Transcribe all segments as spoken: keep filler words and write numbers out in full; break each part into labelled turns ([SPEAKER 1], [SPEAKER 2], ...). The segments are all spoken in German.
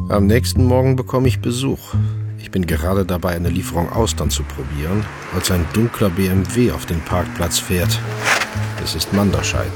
[SPEAKER 1] Am nächsten Morgen bekomme ich Besuch. Ich bin gerade dabei, eine Lieferung Austern zu probieren, als ein dunkler B M W auf den Parkplatz fährt. Es ist Manderscheid.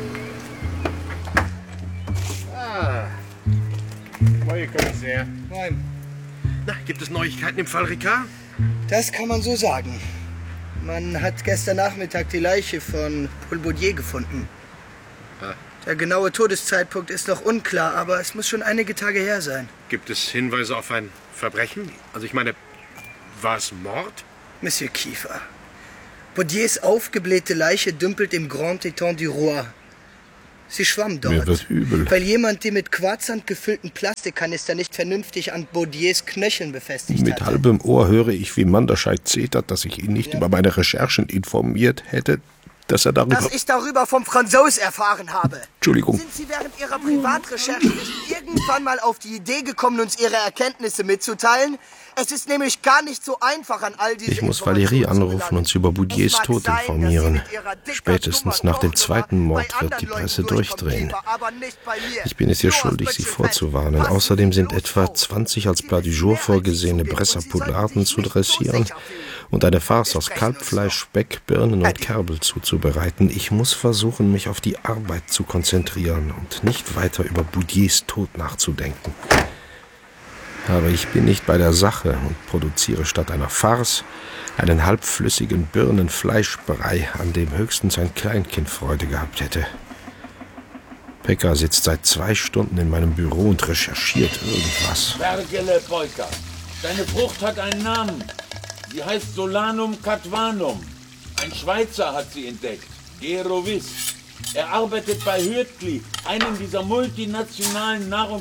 [SPEAKER 2] Ah. Moin, Kommissar.
[SPEAKER 3] Moin.
[SPEAKER 2] Na, gibt es Neuigkeiten im Fall Ricard?
[SPEAKER 3] Das kann man so sagen. Man hat gestern Nachmittag die Leiche von Paul Baudier gefunden.
[SPEAKER 2] Ah.
[SPEAKER 3] Der genaue Todeszeitpunkt ist noch unklar, aber es muss schon einige Tage her sein.
[SPEAKER 2] Gibt es Hinweise auf ein Verbrechen? Also ich meine, war es Mord?
[SPEAKER 3] Monsieur Kiefer, Baudiers aufgeblähte Leiche dümpelt im Grand Étang du Roi. Sie schwamm dort,
[SPEAKER 1] Mir wird übel.
[SPEAKER 3] weil jemand den mit Quarzsand gefüllten Plastikkanister nicht vernünftig an Baudiers Knöcheln befestigt
[SPEAKER 1] Mit
[SPEAKER 3] hatte.
[SPEAKER 1] halbem Ohr höre ich, wie Manderscheid zetert, dass ich ihn nicht
[SPEAKER 3] Ja.
[SPEAKER 1] über meine Recherchen informiert hätte, dass er darüber...
[SPEAKER 3] Dass ich darüber vom Franzos erfahren habe.
[SPEAKER 1] Entschuldigung.
[SPEAKER 3] Sind Sie während Ihrer Privatrecherche nicht irgendwann mal auf die Idee gekommen, uns Ihre Erkenntnisse mitzuteilen? Es ist nämlich gar nicht so einfach, an all diese
[SPEAKER 1] Ich muss
[SPEAKER 3] Informationen
[SPEAKER 1] Valérie
[SPEAKER 3] zu
[SPEAKER 1] anrufen
[SPEAKER 3] gelangen.
[SPEAKER 1] und sie über Baudiers
[SPEAKER 3] Es mag
[SPEAKER 1] Tod
[SPEAKER 3] sein, dass
[SPEAKER 1] informieren.
[SPEAKER 3] Sie mit Ihrer dicker,
[SPEAKER 1] Spätestens
[SPEAKER 3] dummer
[SPEAKER 1] nach dem
[SPEAKER 3] Kochnummer
[SPEAKER 1] zweiten Mord
[SPEAKER 3] bei
[SPEAKER 1] wird die
[SPEAKER 3] anderen
[SPEAKER 1] Presse
[SPEAKER 3] Leuten durchkommt,
[SPEAKER 1] durchdrehen.
[SPEAKER 3] Kiefer, aber nicht bei mir.
[SPEAKER 1] Ich bin es ihr
[SPEAKER 3] Nur
[SPEAKER 1] schuldig,
[SPEAKER 3] aus
[SPEAKER 1] sie
[SPEAKER 3] Bützelfeld.
[SPEAKER 1] vorzuwarnen.
[SPEAKER 3] Passen
[SPEAKER 1] Außerdem
[SPEAKER 3] Sie
[SPEAKER 1] sind
[SPEAKER 3] bloß
[SPEAKER 1] etwa
[SPEAKER 3] auf.
[SPEAKER 1] zwanzig als
[SPEAKER 3] Sie
[SPEAKER 1] Plat du
[SPEAKER 3] wissen
[SPEAKER 1] Jour
[SPEAKER 3] mehr, als Sie
[SPEAKER 1] vorgesehene
[SPEAKER 3] zugeben, und Sie sollten
[SPEAKER 1] Bressapouladen
[SPEAKER 3] sich
[SPEAKER 1] zu
[SPEAKER 3] nicht so
[SPEAKER 1] dressieren
[SPEAKER 3] sicher fühlen.
[SPEAKER 1] und eine Farce
[SPEAKER 3] Wir
[SPEAKER 1] aus
[SPEAKER 3] sprechen uns
[SPEAKER 1] Kalbfleisch,
[SPEAKER 3] noch.
[SPEAKER 1] Speck, Birnen und
[SPEAKER 3] Adi.
[SPEAKER 1] Kerbel zuzubereiten. Ich muss versuchen, mich auf die Arbeit zu konzentrieren und nicht weiter über Baudiers Tod nachzudenken. Aber ich bin nicht bei der Sache und produziere statt einer Farce einen halbflüssigen Birnenfleischbrei, an dem höchstens ein Kleinkind Freude gehabt hätte. Pekka sitzt seit zwei Stunden in meinem Büro und recherchiert irgendwas.
[SPEAKER 4] Bergele Polka. Deine Frucht hat einen Namen. Sie heißt Solanum catvanum. Ein Schweizer hat sie entdeckt. Gero Wiss. Er arbeitet bei Hürtli, einem dieser multinationalen Nahrungs-